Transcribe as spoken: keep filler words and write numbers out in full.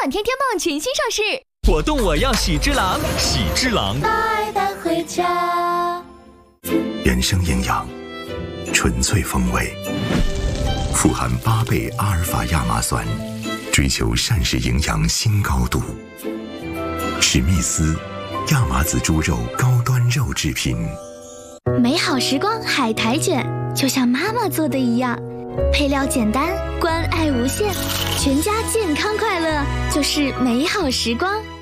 暖天天棒全新上市， 我动我要喜之郎，喜之郎带带回家。 原生营养，纯粹风味，富含八倍阿尔法亚麻酸，追求膳食营养新高度。史密斯亚麻籽猪肉高端肉制品。 美好时光海苔卷，就像妈妈做的一样，配料简单，关爱无限，全家健康快乐就是美好时光。